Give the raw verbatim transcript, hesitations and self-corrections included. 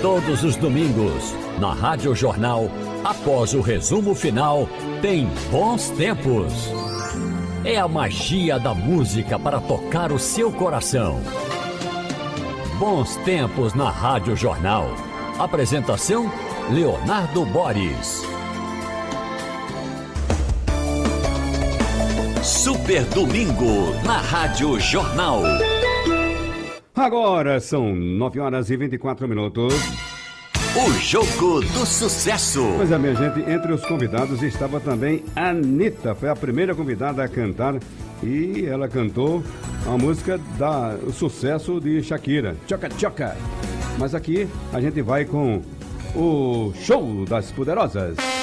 Todos os domingos, na Rádio Jornal, após o resumo final, tem Bons Tempos. É a magia da música para tocar o seu coração. Bons Tempos na Rádio Jornal. Apresentação, Leonardo Boris. Super Domingo na Rádio Jornal. Agora são nove horas e vinte e quatro minutos. O Jogo do Sucesso. Pois é, minha gente, entre os convidados estava também a Anitta. Foi a primeira convidada a cantar e ela cantou a música da o sucesso de Shakira, Choca Choca. Mas aqui a gente vai com o Show das Poderosas.